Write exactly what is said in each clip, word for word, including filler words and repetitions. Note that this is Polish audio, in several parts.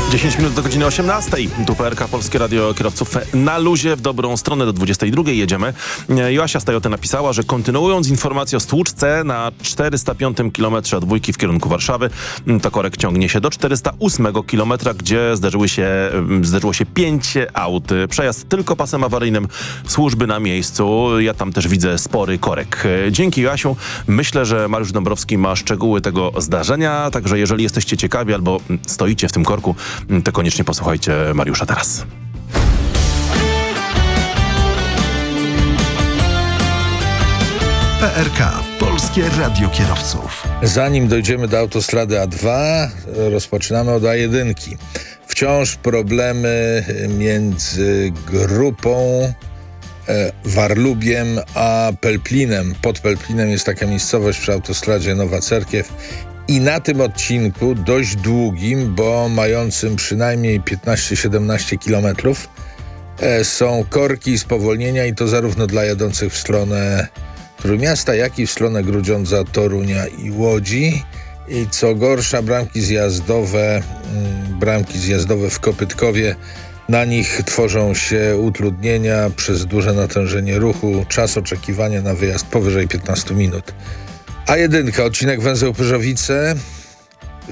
dziesięć minut do godziny osiemnastej. Tu P R K, Polskie Radio Kierowców na luzie w dobrą stronę do dwudziestej drugiej jedziemy. Joasia z Toyoty napisała, że kontynuując informację o stłuczce na czterysta piątym kilometrze od Wójki w kierunku Warszawy, to korek ciągnie się do czterysta ósmego kilometra, gdzie zderzyły się, zderzyło się pięć aut. Przejazd tylko pasem awaryjnym, służby na miejscu. Ja tam też widzę spory korek. Dzięki, Joasiu. Myślę, że Mariusz Dąbrowski ma szczegóły tego zdarzenia, także jeżeli jesteście ciekawi albo stoicie w tym korku, to koniecznie posłuchajcie Mariusza teraz. P R K, Polskie Radio Kierowców. Zanim dojdziemy do autostrady A dwa, rozpoczynamy od A jeden. Wciąż problemy między grupą e, Warlubiem a Pelplinem. Pod Pelplinem jest taka miejscowość przy autostradzie Nowa Cerkiew. I na tym odcinku, dość długim, bo mającym przynajmniej piętnaście siedemnaście kilometrów, e, są korki i spowolnienia, i to zarówno dla jadących w stronę Trójmiasta, jak i w stronę Grudziądza, Torunia i Łodzi. I co gorsza, bramki zjazdowe, mm, bramki zjazdowe w Kopytkowie, na nich tworzą się utrudnienia przez duże natężenie ruchu, czas oczekiwania na wyjazd powyżej piętnaście minut. A jeden, odcinek węzeł Pyrzowice, yy,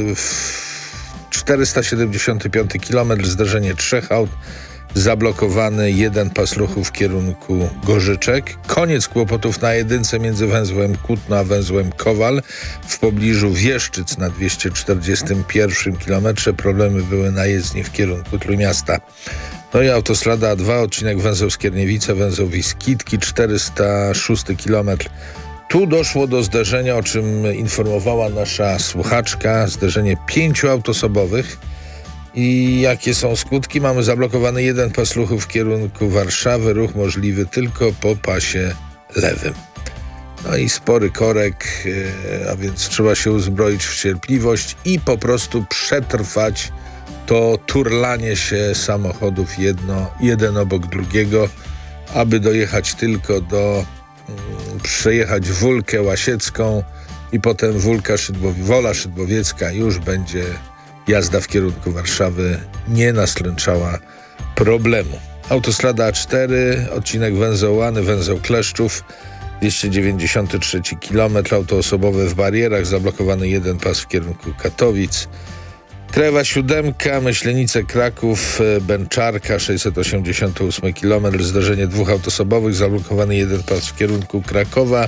czterysta siedemdziesiąty piąty kilometr, zdarzenie trzech aut, zablokowany jeden pas ruchu w kierunku Gorzyczek. Koniec kłopotów na jedynce między węzłem Kutno a węzłem Kowal w pobliżu Wieszczyc na dwieście czterdziestym pierwszym kilometrze. Problemy były na jezdni w kierunku Trójmiasta. No i autostrada A dwa, odcinek węzeł Skierniewice, węzeł Wiskitki, czterysta szósty kilometr. Tu doszło do zderzenia, o czym informowała nasza słuchaczka, zderzenie pięciu autosobowych. I jakie są skutki? Mamy zablokowany jeden pas ruchu w kierunku Warszawy, ruch możliwy tylko po pasie lewym. No i spory korek, a więc trzeba się uzbroić w cierpliwość i po prostu przetrwać to turlanie się samochodów jedno, jeden obok drugiego, aby dojechać tylko do, mm, przejechać Wólkę Łasiecką i potem Wólka Szydłow- Wola Szydłowiecka, już będzie jazda w kierunku Warszawy nie nastręczała problemu. Autostrada A cztery, odcinek węzeł Łany, węzeł Kleszczów, dwieście dziewięćdziesiąty trzeci kilometr, auto osobowe w barierach, zablokowany jeden pas w kierunku Katowic. Krajowa siódemka, Myślenice Kraków, Bęczarka, sześćset osiemdziesiąty ósmy kilometr, zdarzenie dwóch autosobowych, zablokowany jeden pas w kierunku Krakowa.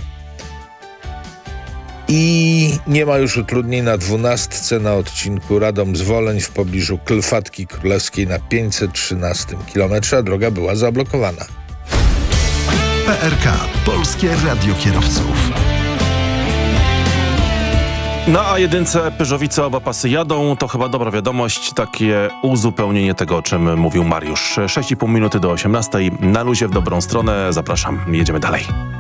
I nie ma już utrudnień na dwunastce na odcinku Radom-Zwoleń w pobliżu Klfatki Królewskiej na pięćset trzynastym kilometrze, a droga była zablokowana. P R K, Polskie Radio Kierowców. Na A jeden Pyrzowice oba pasy jadą, to chyba dobra wiadomość, takie uzupełnienie tego, o czym mówił Mariusz. sześć i pół minuty do osiemnastej, na luzie w dobrą stronę, zapraszam, jedziemy dalej.